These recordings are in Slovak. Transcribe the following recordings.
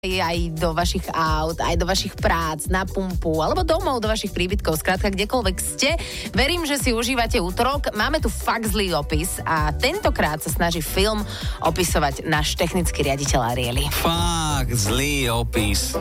aj do vašich aut, aj do vašich prác, na pumpu, alebo domov do vašich príbytkov, skrátka kdekoľvek ste. Verím, že si užívate útorok. Máme tu fakt zlý opis a tentokrát sa snaží film opisovať náš technický riaditeľ Ariely. Fakt zlý opis.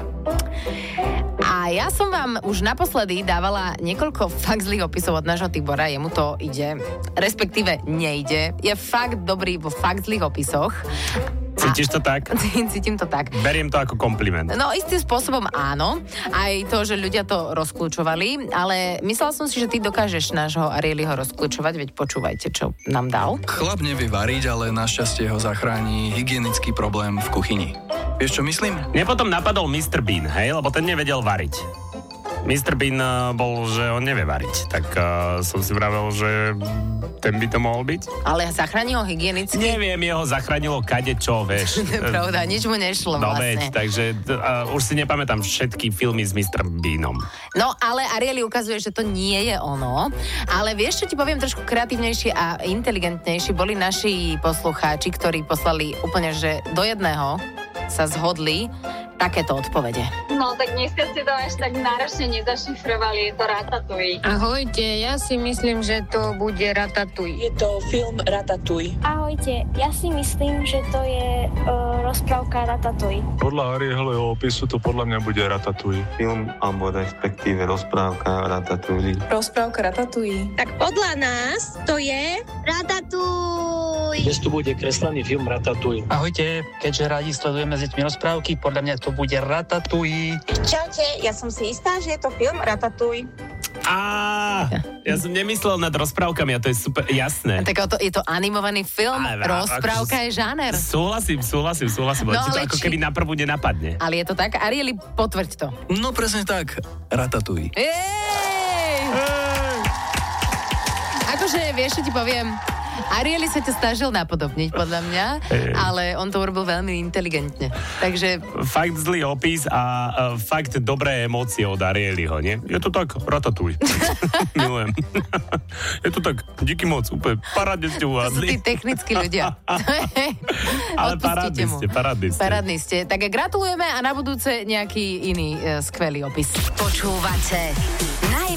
A ja som vám už naposledy dávala niekoľko fakt zlých opisov od nášho Tibora, jemu to ide, respektíve nejde. Je fakt dobrý vo fakt zlých opisoch. Cítiš to tak? Cítim to tak. Beriem to ako kompliment. No, istým spôsobom áno. Aj to, že ľudia to rozkľúčovali, ale myslela som si, že ty dokážeš nášho Arielyho rozkľúčovať, veď počúvajte, čo nám dal. Chlap nevie variť, ale našťastie ho zachráni hygienický problém v kuchyni. Vieš, čo myslím? Mne potom napadol Mr. Bean, hej, lebo ten nevedel variť. Mr. Bean bol, že on nevie variť, tak som si vravel, že ten by to mohol byť. Ale zachránil ho hygienicky? Neviem, jeho zachránilo kadečo, vieš. To je pravda, nič mu nešlo no, vlastne. Veď, takže už si nepamätám všetky filmy s Mr. Beanom. No, ale Ariely ukazuje, že to nie je ono. Ale vieš, čo ti poviem, trošku kreatívnejšie a inteligentnejšie boli naši poslucháči, ktorí poslali úplne, že do jedného sa zhodli takéto odpovede. No tak dneska ste to až tak náročne nezašifrovali, je to Ratatouille. Ahojte, ja si myslím, že to bude Ratatouille. Je to film Ratatouille. Ahojte, ja si myslím, že to je rozprávka Ratatouille. Podľa Arielyho opisu to podľa mňa bude Ratatouille. Film, alebo respektíve rozprávka Ratatouille. Rozprávka Ratatouille. Tak podľa nás to je Ratatouille. Dnes tu bude kreslený film Ratatouille. Ahojte, keďže radi sledujeme s deťmi rozprávky, podľa mňa to bude Ratatouille. Čaute, ja som si istá, že je to film Ratatouille. Ja som nemyslel nad rozprávkami a to je super, jasné. Tak je to animovaný film, rozprávka je žáner. Súhlasím. No, to ako keby na prvú nenapadne. Ale je to tak? Ariely, potvrď to. No presne tak, Ratatouille. Akože, vieš, čo ti poviem, Ariely sa ťa snažil napodobniť, podľa mňa, ale on to urobil veľmi inteligentne. Takže... Fakt zlý opis a fakt dobré emócie od Arielyho, nie? Je to tak, Ratatouille. Milujem. Je to tak, díky moc, úplne parádne ste uvádli. To sú tí technickí ľudia. Ale parádni ste. Tak gratulujeme a na budúce nejaký iný skvelý opis. Počúvate